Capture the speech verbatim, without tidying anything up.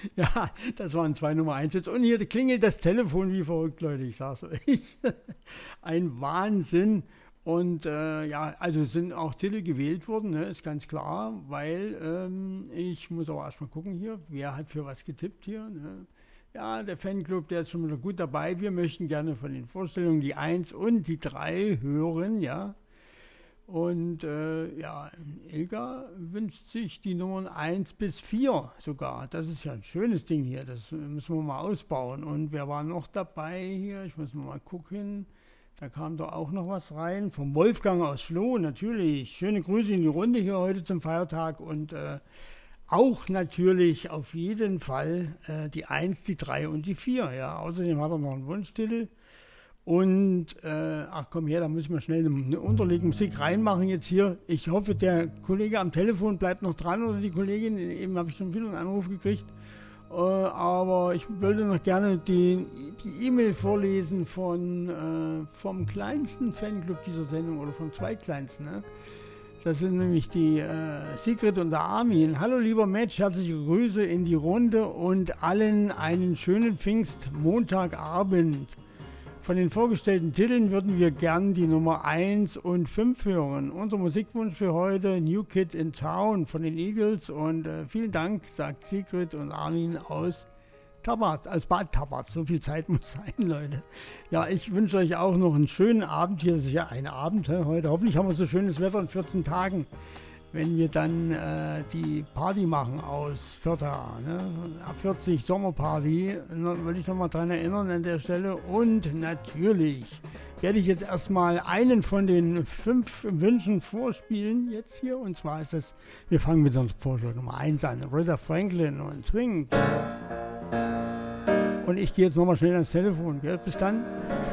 Ja, das waren zwei Nummer eins jetzt. Und hier klingelt das Telefon wie verrückt, Leute, ich sag's euch. Ein Wahnsinn. Und äh, ja, also sind auch Titel gewählt worden, ne, ist ganz klar, weil ähm, ich muss auch erstmal gucken hier, wer hat für was getippt hier. Ne? Ja, der Fanclub, der ist schon wieder gut dabei. Wir möchten gerne von den Vorstellungen die eins und die drei hören, ja. Und äh, ja, Ilga wünscht sich die Nummern eins bis vier sogar. Das ist ja ein schönes Ding hier, das müssen wir mal ausbauen. Und wer war noch dabei hier? Ich muss mal gucken. Da kam doch auch noch was rein. Vom Wolfgang aus Floh, natürlich. Schöne Grüße in die Runde hier heute zum Feiertag. Und äh, auch natürlich auf jeden Fall äh, die eins, die drei und die vier. Ja. Außerdem hat er noch einen Wunschtitel. Und, äh, ach komm her, da müssen wir schnell eine, eine unterlegene Musik reinmachen jetzt hier. Ich hoffe, der Kollege am Telefon bleibt noch dran oder die Kollegin. Eben habe ich schon wieder einen Anruf gekriegt. Äh, aber ich würde noch gerne die die E-Mail vorlesen von, äh, vom kleinsten Fanclub dieser Sendung oder vom zweitkleinsten. Ne? Das sind nämlich die äh, Sigrid und der Armin. Hallo lieber Match, herzliche Grüße in die Runde und allen einen schönen Pfingstmontagabend. Von den vorgestellten Titeln würden wir gern die Nummer eins und fünf hören. Unser Musikwunsch für heute, New Kid in Town von den Eagles. Und äh, vielen Dank, sagt Sigrid und Armin aus Tabarz, aus Bad Tabarz. So viel Zeit muss sein, Leute. Ja, ich wünsche euch auch noch einen schönen Abend. Hier ist ja ein Abend he, heute. Hoffentlich haben wir so schönes Wetter in vierzehn Tagen, wenn wir dann äh, die Party machen aus Vierta, ne? Ab vierzig Sommerparty, will ich nochmal dran erinnern an der Stelle. Und natürlich werde ich jetzt erstmal einen von den fünf Wünschen vorspielen jetzt hier. Und zwar ist das, wir fangen mit unserer Vorschlag Nummer eins an, Aretha Franklin und Swing. Und ich gehe jetzt nochmal schnell ans Telefon, gell? Bis dann.